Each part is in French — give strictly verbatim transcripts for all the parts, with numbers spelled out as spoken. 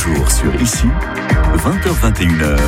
jours sur Ici, vingt heures vingt et une heures.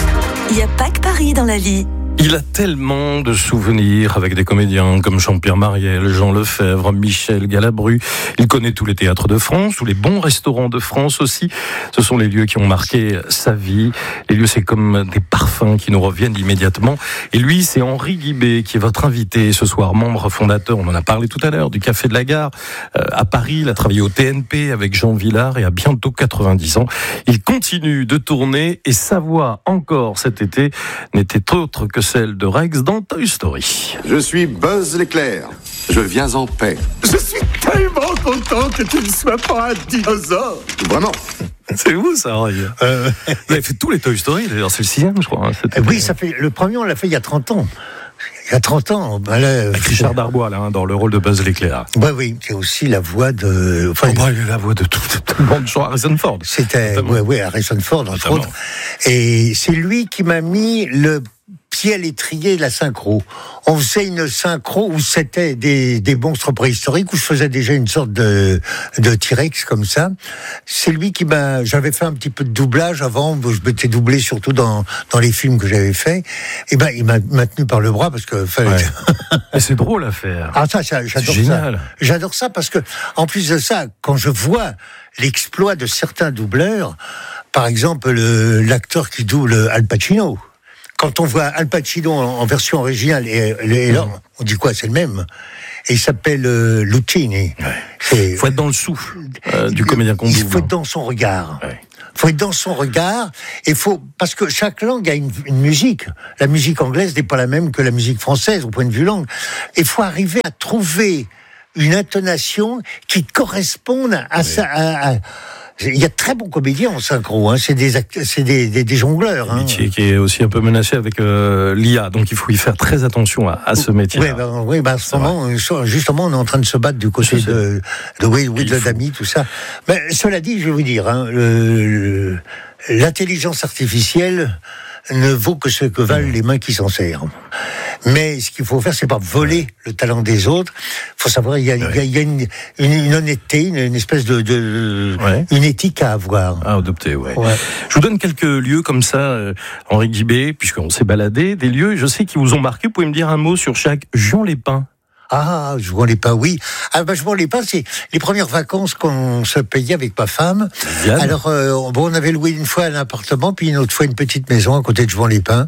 Il n'y a pas que Paris dans la vie. Il a tellement de souvenirs avec des comédiens comme Jean-Pierre Mariel, Jean Lefebvre, Michel Galabru. Il connaît tous les théâtres de France, tous les bons restaurants de France aussi. Ce sont les lieux qui ont marqué sa vie. Les lieux, c'est comme des parfums qui nous reviennent immédiatement. Et lui, c'est Henri Guibé qui est votre invité ce soir, membre fondateur, on en a parlé tout à l'heure, du Café de la Gare euh, à Paris. Il a travaillé au T N P avec Jean Vilar et à bientôt quatre-vingt-dix ans. Il continue de tourner et sa voix encore cet été n'était autre que celle de Rex dans Toy Story. Je suis Buzz l'éclair. Je viens en paix. Je suis tellement content que tu ne sois pas un dinosaure. Vraiment. C'est vous ça, Henri. Euh... Vous avez fait tous les Toy Story, d'ailleurs, c'est le sixième, je crois. Hein, oui, ça fait, le premier, on l'a fait il y a trente ans. Il y a trente ans, ben là, avec Richard Darbois, là, hein, dans le rôle de Buzz l'éclair. Bah oui, qui est aussi la voix de. Enfin, oh bah, il est la voix de tout, tout le monde, genre Harrison Ford. C'était, oui, oui, Harrison Ford, entre Notamment. autres. Et c'est lui qui m'a mis le pied à l'étrier de la synchro. On faisait une synchro où c'était des, des monstres préhistoriques, où je faisais déjà une sorte de, de T-Rex comme ça. C'est lui qui m'a, j'avais fait un petit peu de doublage avant, je m'étais doublé surtout dans, dans les films que j'avais faits. Et ben, il m'a maintenu par le bras parce que fallait. Ouais. Mais c'est drôle à faire. Ah, ça, ça j'adore c'est ça. Génial. J'adore ça parce que, en plus de ça, quand je vois l'exploit de certains doubleurs, par exemple, le, l'acteur qui double Al Pacino, quand on voit Al Pacino en, en version originale, et, et là, on dit quoi, c'est le même. Et il s'appelle euh, Lucchini. Il faut être dans le souffle euh, du comédien qu'on double. Il faut être dans son regard. Ouais. Il faut être dans son regard. Et faut, parce que chaque langue a une, une musique. La musique anglaise n'est pas la même que la musique française, au point de vue langue. Il faut arriver à trouver une intonation qui corresponde à ouais. ça. À, à, il y a de très bons comédiens en synchro, hein. c'est des acteurs, c'est des, des, des jongleurs. Un métier hein. qui est aussi un peu menacé avec euh, l'I A, donc il faut y faire très attention à, à ce métier-là. Oui, ben, oui, ben, en ce moment, justement, on est en train de se battre du côté de, de, de Will, Will de Dami, tout ça. Mais cela dit, je vais vous dire, hein, le, le, l'intelligence artificielle ne vaut que ce que valent les mains qui s'en servent. Mais ce qu'il faut faire, c'est pas voler le talent des autres. Il faut savoir, il y a, ouais. il y a, il y a une, une, une honnêteté, une, une espèce de, de ouais. une éthique à avoir. À adopter, ouais. ouais. Je vous donne quelques lieux comme ça, euh, Henri Guibé, puisqu'on s'est baladé, des lieux, je sais, qui vous ont marqué. Vous pouvez me dire un mot sur chaque. Juan les Pins. Ah, Juan les Pins, oui. Ah, bah, Juan les Pins, c'est les premières vacances qu'on se payait avec ma femme. Yann. Alors, euh, bon, on avait loué une fois un appartement, puis une autre fois une petite maison à côté de Juan les Pins.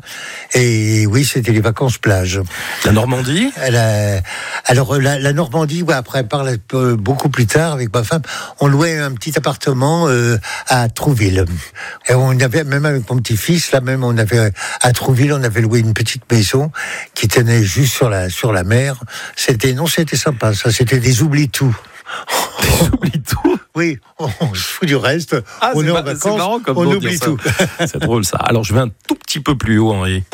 Et oui, c'était les vacances plage. La Normandie? La, alors, la, la Normandie, ouais, après, par la, beaucoup plus tard, avec ma femme, on louait un petit appartement euh, à Trouville. Et on avait, même avec mon petit-fils, là même, on avait, à Trouville, on avait loué une petite maison qui tenait juste sur la, sur la mer. C'est C'était, non, c'était sympa, ça, c'était des oublie-tout. Des oublie-tout? Oui, on, on se fout du reste, ah, on est, est en pas, vacances, c'est marrant comme on oublie tout. C'est drôle ça. Alors je vais un tout petit peu plus haut, Henri.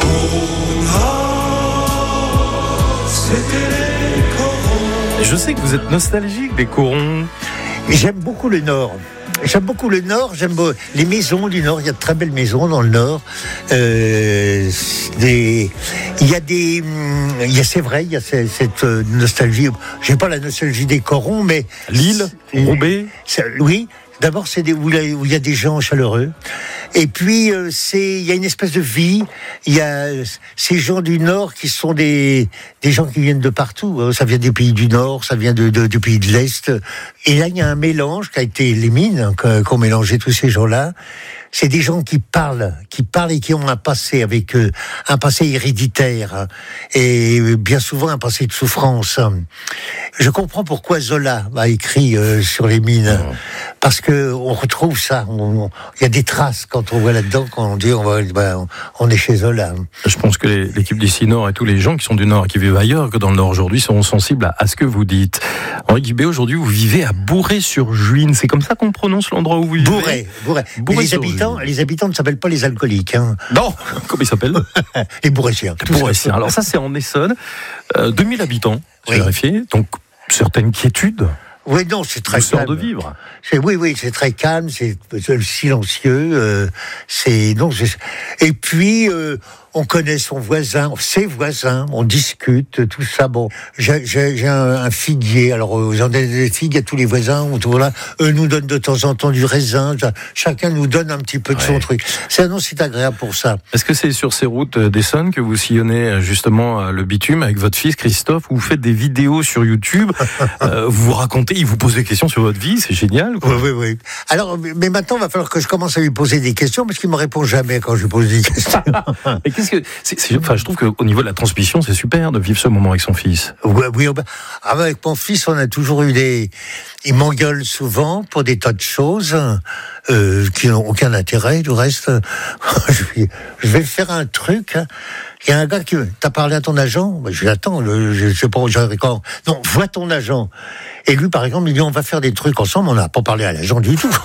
Je sais que vous êtes nostalgique des corons. J'aime beaucoup le Nord. J'aime beaucoup le Nord, j'aime les maisons du Nord, il y a de très belles maisons dans le Nord. Euh, des, il y a des, il y a, c'est vrai, il y a cette, cette nostalgie, j'ai pas la nostalgie des corons, mais... Lille, Roubaix. Oui, d'abord c'est des, où il y a des gens chaleureux. Et puis, euh, c'est, il y a une espèce de vie. Il y a ces gens du Nord qui sont des, des gens qui viennent de partout. Ça vient des pays du Nord, ça vient de, de, du pays de l'Est. Et là, il y a un mélange qui a été les mines, qu'ont mélangé tous ces gens-là. C'est des gens qui parlent, qui parlent et qui ont un passé avec eux, un passé héréditaire et bien souvent un passé de souffrance. Je comprends pourquoi Zola a écrit euh, sur les mines, parce que on retrouve ça. Il y a des traces quand on voit là-dedans, quand on dit on, va, ben, on est chez Zola. Je pense que les, l'équipe d'ici Nord et tous les gens qui sont du Nord et qui vivent ailleurs que dans le Nord aujourd'hui seront sensibles à, à ce que vous dites. Henri Guibé, aujourd'hui, vous vivez à Bourret-sur-Juine. C'est comme ça qu'on prononce l'endroit où vous vivez? Bourret, Bourret. Bourret les habitants, les habitants ne s'appellent pas les alcooliques. Hein. Non, comment ils s'appellent? Les Bourretiens. Les Bourretiens. Alors ça, c'est en Essonne. Euh, deux mille habitants, j'ai oui. vérifié. Donc, certaines quiétudes. Oui, non, c'est très calme. de vivre. C'est, oui, oui, c'est très calme, c'est, c'est silencieux. Euh, c'est non. C'est, et puis, euh, on connaît son voisin, ses voisins, on discute, tout ça. Bon, j'ai, j'ai, j'ai un, un figuier, alors euh, j'en ai des figues à tous les voisins, voilà. Eux nous donnent de temps en temps du raisin, chacun nous donne un petit peu de ouais. son truc. C'est, non, c'est agréable pour ça. Est-ce que c'est sur ces routes d'Essonne que vous sillonnez justement le bitume avec votre fils Christophe, où vous faites des vidéos sur YouTube, euh, vous vous racontez, il vous pose des questions sur votre vie, c'est génial, quoi. Oui, oui, oui. Alors, mais maintenant, il va falloir que je commence à lui poser des questions, parce qu'il me répond jamais quand je lui pose des questions. Et qu'est-ce que, c'est, c'est, enfin, je trouve qu'au niveau de la transmission, c'est super de vivre ce moment avec son fils. Oui, oui. Avec mon fils, on a toujours eu des, il m'engueule souvent pour des tas de choses, euh, qui n'ont aucun intérêt, du reste. je, vais, je vais faire un truc, hein. Il y a un gars qui t'as parlé à ton agent, ben, je l'attends, le, je sais pas, j'arrive quand. Non, vois ton agent. Et lui, par exemple, il dit on va faire des trucs ensemble. On n'a pas parlé à l'agent du tout.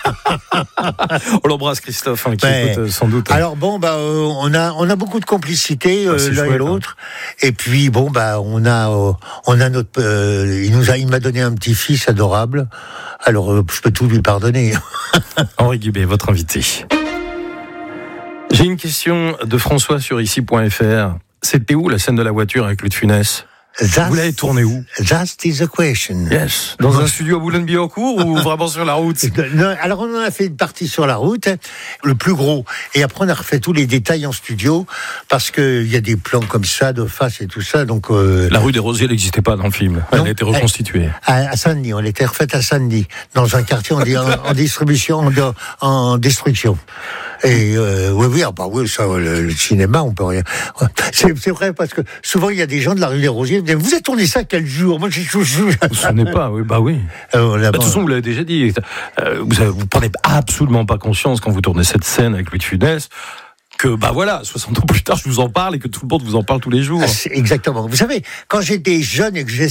On l'embrasse, Christophe, hein, qui ben, écoute euh, sans doute. Alors bon, bah, euh, on a on a beaucoup de complicité euh, ah, l'un chouette, et l'autre. Hein. Et puis bon, bah, on a euh, on a notre, euh, il nous a, il m'a donné un petit fils adorable. Alors euh, je peux tout lui pardonner. Henri Guibé, votre invité. J'ai une question de François sur ici point f r. C'était où la scène de la voiture avec Louis de Funès? That, vous l'avez tourné où? That is the question. Yes. Dans un studio à Boulogne-Billancourt ou vraiment sur la route? Non, alors on en a fait une partie sur la route, le plus gros. Et après on a refait tous les détails en studio parce qu'il y a des plans comme ça de face et tout ça. Donc euh... la rue des Rosiers n'existait pas dans le film. Elle non, a été reconstituée. À, à Saint-Denis, on l'était refaite à Saint-Denis, dans un quartier en, en, en distribution, en, en destruction. Et euh, oui, oui, ah bah oui, ça, le, le cinéma, on peut rien. C'est, c'est vrai parce que souvent il y a des gens de la rue des Rosiers qui disent vous avez tourné ça quel jour? Moi, je je je. Vous vous souvenez pas? Oui, bah oui. Euh, bah, de toute façon, vous l'avez déjà dit. Euh, vous, avez, vous prenez absolument pas conscience quand vous tournez cette scène avec Louis de Funès que bah voilà, soixante ans plus tard, je vous en parle et que tout le monde vous en parle tous les jours. Ah, exactement. Vous savez, quand j'étais jeune et que j'ai